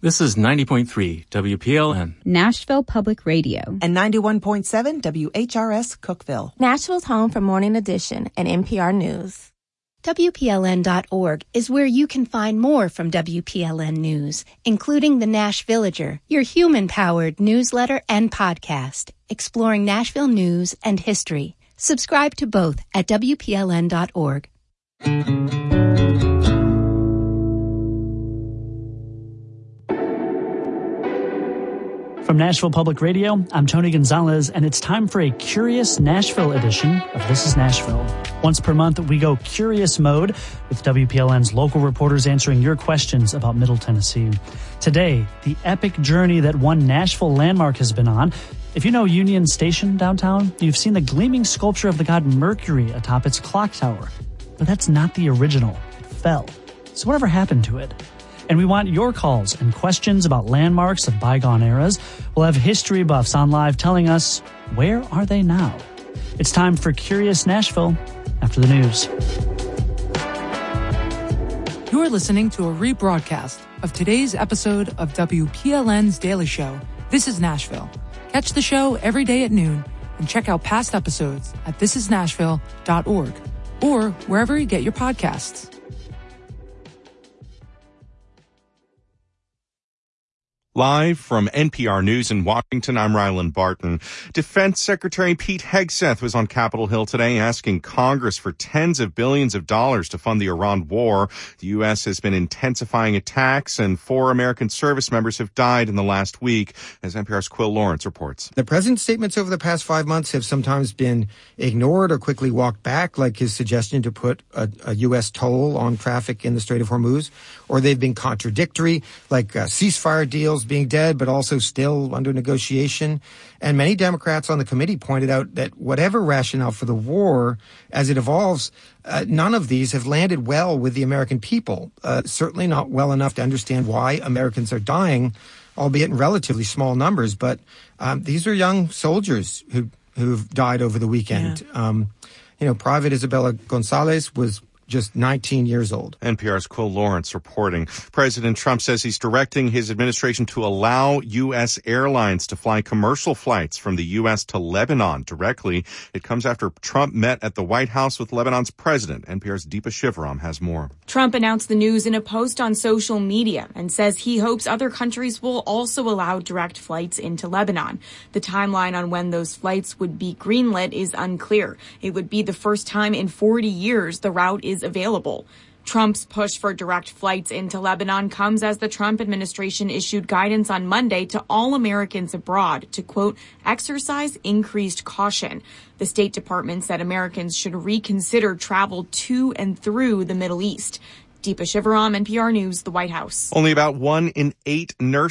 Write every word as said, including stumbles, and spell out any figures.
This is ninety point three W P L N. Nashville Public Radio. And ninety-one point seven W H R S Cookeville. Nashville's home for Morning Edition and N P R News. W P L N dot org is where you can find more from W P L N News, including the Nash Villager, your human-powered newsletter and podcast, exploring Nashville news and history. Subscribe to both at W P L N dot org. From Nashville Public Radio, I'm Tony Gonzalez, and it's time for a Curious Nashville edition of This is Nashville. Once per month, we go Curious Mode with W P L N's local reporters answering your questions about Middle Tennessee. Today, the epic journey that one Nashville landmark has been on. If you know Union Station downtown, you've seen the gleaming sculpture of the god Mercury atop its clock tower. But that's not the original. It fell. So whatever happened to it? And we want your calls and questions about landmarks of bygone eras. We'll have history buffs on live telling us, where are they now? It's time for Curious Nashville after the news. You're listening to a rebroadcast of today's episode of W P L N's Daily Show, This is Nashville. Catch the show every day at noon and check out past episodes at this is nashville dot org or wherever you get your podcasts. Live from N P R News in Washington, I'm Ryland Barton. Defense Secretary Pete Hegseth was on Capitol Hill today asking Congress for tens of billions of dollars to fund the Iran war. The U S has been intensifying attacks, and four American service members have died in the last week, as N P R's Quill Lawrence reports. The president's statements over the past five months have sometimes been ignored or quickly walked back, like his suggestion to put a, a U S toll on traffic in the Strait of Hormuz, or they've been contradictory, like uh, ceasefire deals being dead, but also still under negotiation. And many Democrats on the committee pointed out that whatever rationale for the war, as it evolves, uh, none of these have landed well with the American people. Uh, certainly not well enough to understand why Americans are dying, albeit in relatively small numbers. But um, these are young soldiers who, who've died over the weekend. Yeah. Um, you know, Private Isabella Gonzalez was just nineteen years old. N P R's Quill Lawrence reporting. President Trump says he's directing his administration to allow U S airlines to fly commercial flights from the U S to Lebanon directly. It comes after Trump met at the White House with Lebanon's president. N P R's Deepa Shivaram has more. Trump announced the news in a post on social media and says he hopes other countries will also allow direct flights into Lebanon. The timeline on when those flights would be greenlit is unclear. It would be the first time in forty years the route is available. Trump's push for direct flights into Lebanon comes as the Trump administration issued guidance on Monday to all Americans abroad to, quote, exercise increased caution. The State Department said Americans should reconsider travel to and through the Middle East. Deepa Shivaram, N P R News, the White House. Only about one in eight nurses